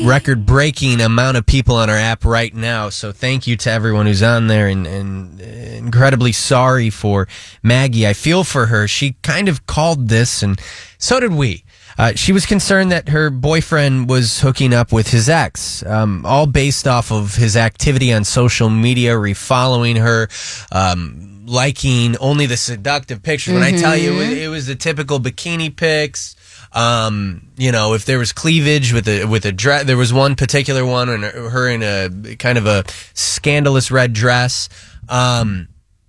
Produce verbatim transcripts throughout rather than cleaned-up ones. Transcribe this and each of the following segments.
record-breaking amount of people on our app right now. So thank you to everyone who's on there, and, and incredibly sorry for Maggie. I feel for her. She kind of called this, and so did we. Uh, she was concerned that her boyfriend was hooking up with his ex, um, all based off of his activity on social media, refollowing her, um, liking only the seductive pictures. When mm-hmm. I tell you, it, it was the typical bikini pics. Um, you know, if there was cleavage with a with a dress, there was one particular one, and her in a kind of a scandalous red dress. Um,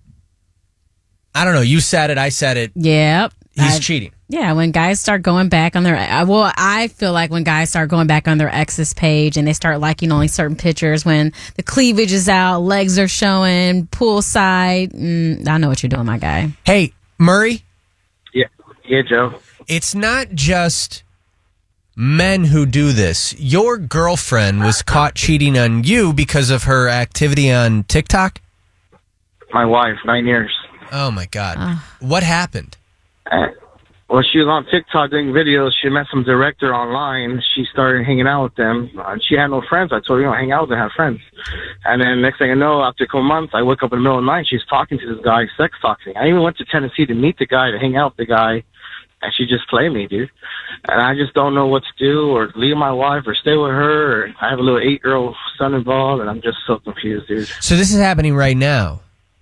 I don't know. You said it. I said it. Yep. He's I, cheating. Yeah, when guys start going back on their, well, I feel like when guys start going back on their ex's page and they start liking only certain pictures, when the cleavage is out, legs are showing, poolside, mm, I know what you're doing, my guy. Hey, Murray? Yeah, yeah, Joe. It's not just men who do this. Your girlfriend was caught cheating on you because of her activity on TikTok? My wife, nine years. Oh, my God. Uh. What happened? Uh, well, she was on TikTok doing videos. She met some director online. She started hanging out with them. Uh, she had no friends. I told her, you know, hang out with them, have friends. And then next thing I know, after a couple months, I wake up in the middle of the night. She's talking to this guy, sex talking. I even went to Tennessee to meet the guy, to hang out with the guy. And she just played me, dude. And I just don't know what to do, or leave my wife, or stay with her. Or I have a little eight-year-old son involved, and I'm just so confused, dude. So this is happening right now?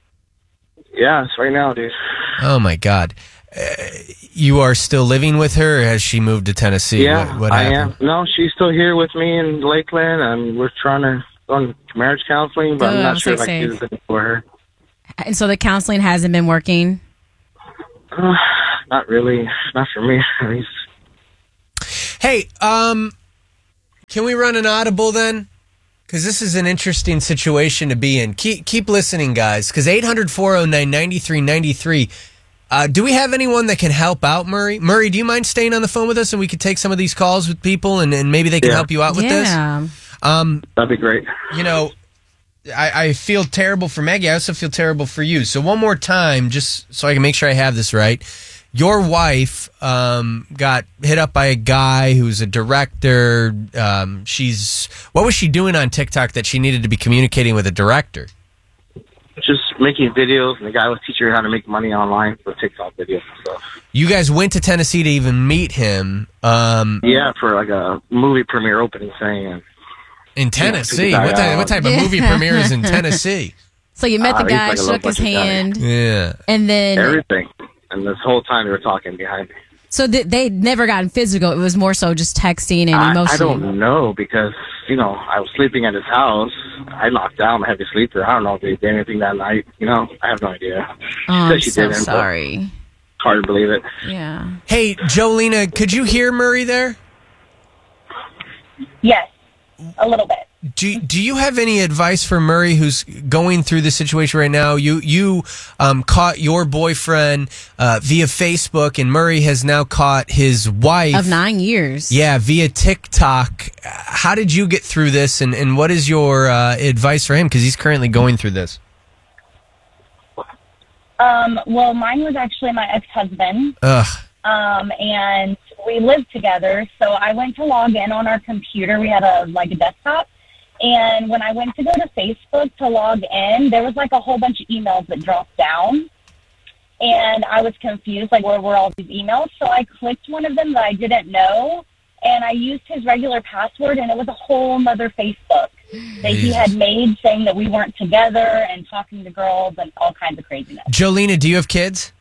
Yeah, it's right now, dude. Oh, my God. Uh, you are still living with her, or has she moved to Tennessee? Yeah, what, what I happened? am. No, she's still here with me in Lakeland, and we're trying to go on marriage counseling, but Good, I'm not I'm sure so if I can do safe. this for her. And so the counseling hasn't been working? Uh, not really. Not for me, at least. Hey, um, can we run an audible then? Because this is an interesting situation to be in. Keep keep listening, guys, because eight hundred, four oh nine, nine three nine three. Uh, do we have anyone that can help out, Murray? Murray, do you mind staying on the phone with us, and we could take some of these calls with people, and, and maybe they can Yeah. help you out with Yeah. this? Um, That'd be great. you know, I, I feel terrible for Maggie. I also feel terrible for you. So one more time, just so I can make sure I have this right. Your wife um, got hit up by a guy who's a director. Um, she's what was she doing on TikTok that she needed to be communicating with a director? Just making videos, and the guy was teaching her how to make money online for TikTok videos and stuff. You guys went to Tennessee to even meet him. Um, Yeah, for like a movie premiere opening thing. And in Tennessee? Yeah, what, type, what type of Yeah. movie premiere is in Tennessee? So you met Uh, the he's guy, like a little shook his bunch of guy. hand, Yeah. and then... everything. And this whole time they were talking behind me. So th- they never gotten physical. It was more so just texting and I, emotional. I don't know, because, you know, I was sleeping at his house. I knocked down. I'm a heavy sleeper. I don't know if they did anything that night. You know, I have no idea. Oh, She I'm said she so didn't, but sorry. it's hard to believe it. Yeah. Hey, Jolena, could you hear Murray there? Yes, a little bit. Do do you have any advice for Murray, who's going through the situation right now? You you um, caught your boyfriend uh, via Facebook, and Murray has now caught his wife Of nine years. Yeah, via TikTok. How did you get through this, and, and what is your uh, advice for him? Because he's currently going through this. Um, well, mine was actually my ex-husband, Ugh. um, and we lived together. So I went to log in on our computer. We had a like a desktop, and when I went to go to Facebook to log in, there was like a whole bunch of emails that dropped down, and I was confused, like where were all these emails? So I clicked one of them that I didn't know, and I used his regular password, and it was a whole nother Facebook that he had made saying that we weren't together and talking to girls and all kinds of craziness. Jolena, do you have kids?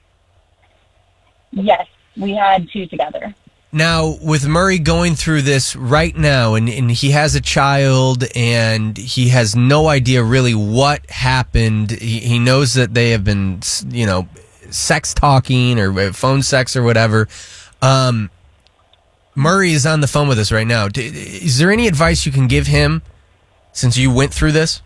Yes, we had two together. Now, with Murray going through this right now, and, and he has a child, and he has no idea really what happened. He, he knows that they have been, you know, sex talking or phone sex or whatever. Um, Murray is on the phone with us right now. D- Is there any advice you can give him since you went through this?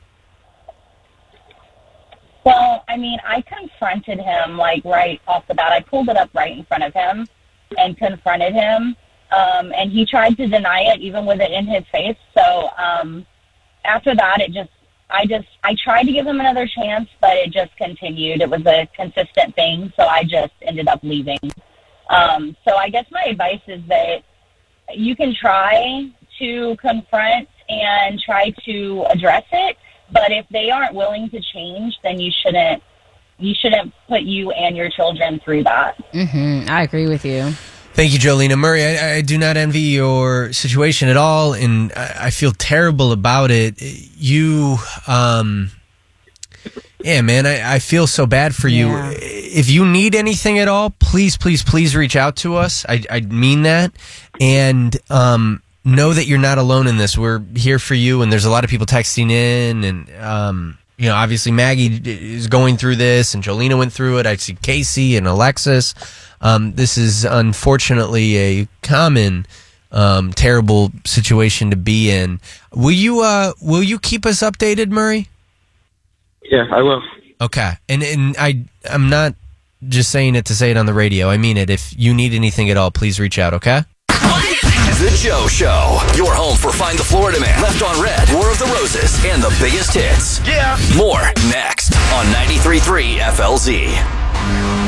Well, I mean, I confronted him, like, right off the bat. I pulled it up right in front of him and confronted him, um, and he tried to deny it, even with it in his face. So um, after that, it just, I just, I tried to give him another chance, but it just continued. It was a consistent thing, so I just ended up leaving. Um, so I guess my advice is that you can try to confront and try to address it. But if they aren't willing to change, then you shouldn't you shouldn't put you and your children through that. Mm-hmm. I agree with you. Thank you, Jolena. Murray, I, I do not envy your situation at all, and I, I feel terrible about it. You, um, yeah, man, I, I feel so bad for you. Yeah. If you need anything at all, please, please, please reach out to us. I, I mean that. And um, know that you're not alone in this. We're here for you, and there's a lot of people texting in, and um, you know, obviously Maggie is going through this, and Jolena went through it. I see Casey and Alexis. Um, this is unfortunately a common, um, terrible situation to be in. Will you, uh, will you keep us updated, Murray? Yeah, I will. Okay. And, and I, I'm not just saying it to say it on the radio. I mean it. If you need anything at all, please reach out. Okay. The Joe Show. Your home for Find the Florida Man, Left on Red, War of the Roses, and the biggest hits. Yeah. More next on ninety-three point three F L Z.